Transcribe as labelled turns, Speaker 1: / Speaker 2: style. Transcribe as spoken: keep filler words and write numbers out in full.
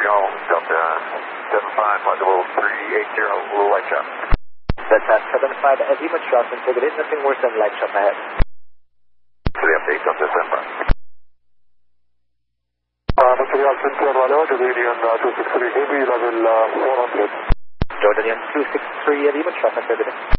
Speaker 1: go. Delta seven five, level three eight zero, little light chop.
Speaker 2: Delta seven five, uh, Lima Charleston, take it in, nothing worse than light chop ahead.
Speaker 1: For the update, Delta seven five.
Speaker 3: Uh, Montreal Center, hello, Jordanian uh, two six three, heavy level uh, four hundred.
Speaker 2: Jordanian two six three, Lima Charleston, take it in.